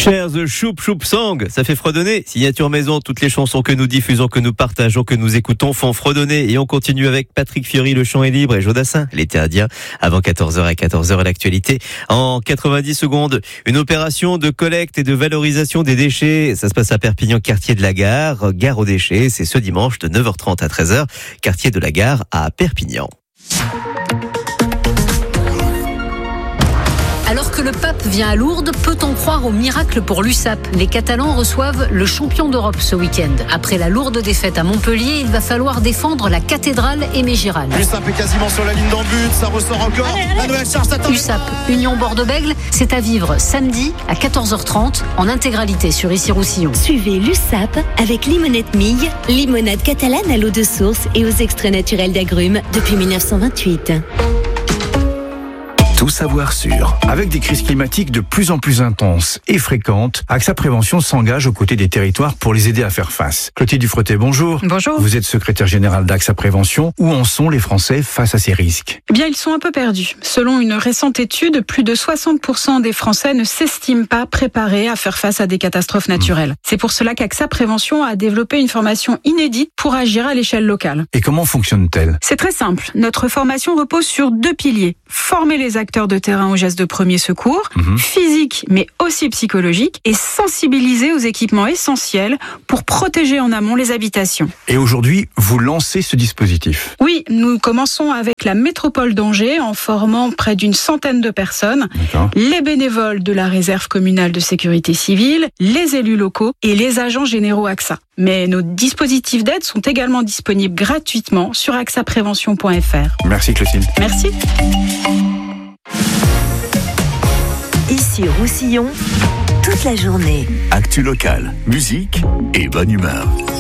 Share the Choup Choup Song, ça fait fredonner. Signature maison, toutes les chansons que nous diffusons, que nous partageons, que nous écoutons font fredonner. Et on continue avec Patrick Fiori, Le Chant est libre, et Jodassin, l'été indien. Avant 14h à 14h, l'actualité. En 90 secondes, une opération de collecte et de valorisation des déchets. Ça se passe à Perpignan, quartier de la Gare. Gare aux déchets, c'est ce dimanche de 9h30 à 13h. Quartier de la Gare à Perpignan. Alors que le pape vient à Lourdes, peut-on croire au miracle pour l'USAP ? Les Catalans reçoivent le champion d'Europe ce week-end. Après la lourde défaite à Montpellier, il va falloir défendre la cathédrale Aimé Giral. L'USAP est quasiment sur la ligne d'en but, ça ressort encore. La nouvelle charge s'attend. USAP, Union Bordeaux-Bègles, c'est à vivre samedi à 14h30 en intégralité sur Issy-Roussillon. Suivez l'USAP avec Limonette Mille, limonade catalane à l'eau de source et aux extraits naturels d'agrumes depuis 1928. Tout savoir sur. Avec des crises climatiques de plus en plus intenses et fréquentes, AXA Prévention s'engage aux côtés des territoires pour les aider à faire face. Clotilde Dufretet, bonjour. Bonjour. Vous êtes secrétaire générale d'AXA Prévention. Où en sont les Français face à ces risques ? Eh bien, ils sont un peu perdus. Selon une récente étude, plus de 60% des Français ne s'estiment pas préparés à faire face à des catastrophes naturelles. C'est pour cela qu'AXA Prévention a développé une formation inédite pour agir à l'échelle locale. Et comment fonctionne-t-elle ? C'est très simple. Notre formation repose sur 2 piliers. Former les acteurs de terrain aux gestes de premier secours, physique mais aussi psychologique, et sensibiliser aux équipements essentiels pour protéger en amont les habitations. Et aujourd'hui, vous lancez ce dispositif ? Oui, nous commençons avec la métropole d'Angers en formant près d'une centaine de personnes, les bénévoles de la réserve communale de sécurité civile, les élus locaux et les agents généraux AXA. Mais nos dispositifs d'aide sont également disponibles gratuitement sur axaprévention.fr. Merci Clotilde. Merci. Ici Roussillon, toute la journée. Actu locale, musique et bonne humeur.